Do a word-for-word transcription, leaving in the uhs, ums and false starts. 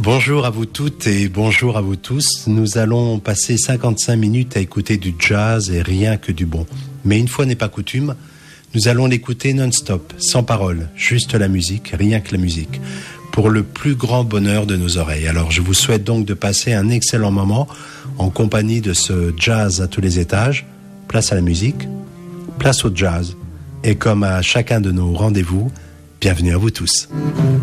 Bonjour à vous toutes et bonjour à vous tous. Nous allons passer cinquante-cinq minutes à écouter du jazz et rien que du bon. Mais une fois n'est pas coutume, nous allons l'écouter non-stop, sans parole, juste la musique, rien que la musique, pour le plus grand bonheur de nos oreilles. Alors je vous souhaite donc de passer un excellent moment en compagnie de ce jazz à tous les étages. Place à la musique, place au jazz. Et comme à chacun de nos rendez-vous, bienvenue à vous tous.